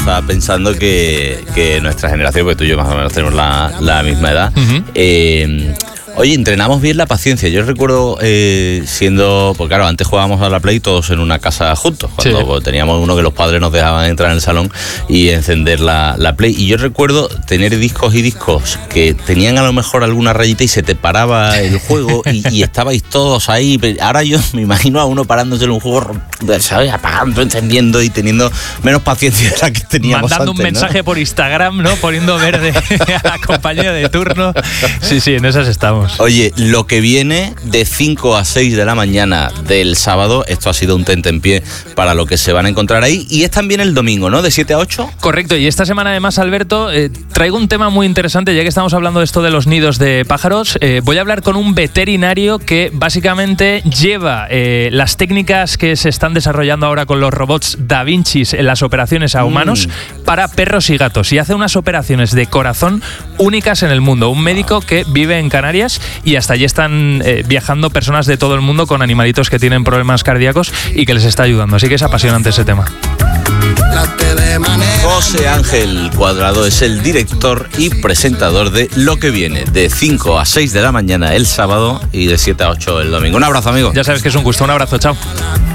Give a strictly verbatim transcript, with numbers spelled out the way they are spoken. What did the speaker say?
Estaba pensando que, que nuestra generación, porque tú y yo más o menos tenemos la, la misma edad, uh-huh. eh, oye, entrenamos bien la paciencia. Yo recuerdo eh, siendo, pues claro, antes jugábamos a la Play todos en una casa juntos, cuando sí. pues, teníamos uno que los padres nos dejaban entrar en el salón y encender la, la Play. Y yo recuerdo tener discos y discos que tenían a lo mejor alguna rayita y se te paraba el juego y, y estabais todos ahí. Ahora yo me imagino a uno parándose en un juego, ¿sabes? Apagando, encendiendo y teniendo menos paciencia de la que teníamos Mandando antes, un mensaje, ¿no? Por Instagram, ¿no? Poniendo verde a la compañía de turno. Sí, sí, en esas estamos. Oye, lo que viene de cinco a seis de la mañana del sábado, esto ha sido un tentempié para lo que se van a encontrar ahí, y es también el domingo, ¿no? De siete a ocho. Correcto, y esta semana además, Alberto, eh, traigo un tema muy interesante, ya que estamos hablando de esto de los nidos de pájaros. Eh, voy a hablar con un veterinario que básicamente lleva eh, las técnicas que se están desarrollando ahora con los robots Da Vinci en las operaciones a humanos mm. para perros y gatos, y hace unas operaciones de corazón únicas en el mundo. Un médico que vive en Canarias y hasta allí están eh, viajando personas de todo el mundo con animalitos que tienen problemas cardíacos y que les está ayudando. Así que es apasionante ese tema. José Ángel Cuadrado es el director y presentador de Lo que viene, de cinco a seis de la mañana el sábado y de siete a ocho el domingo. Un abrazo, amigo. Ya sabes que es un gusto. Un abrazo, chao.